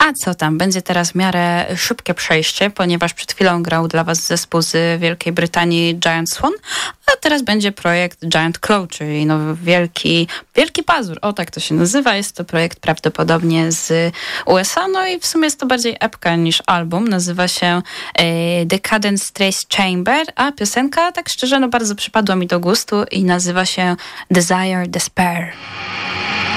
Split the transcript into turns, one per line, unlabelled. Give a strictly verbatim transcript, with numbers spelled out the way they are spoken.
A co tam? Będzie teraz w miarę szybkie przejście, ponieważ przed chwilą grał dla was zespół z Wielkiej Brytanii Giant Swan, a teraz będzie projekt Giant Claw, czyli no wielki, wielki pazur. O, tak to się nazywa. Jest to projekt prawdopodobnie z U S A, no i w sumie jest to bardziej epka niż album. Nazywa się e, Decadence Trace Chamber, a piosenka, tak szczerze, no bardzo przypadła mi do gustu i nazywa się Desire Despair.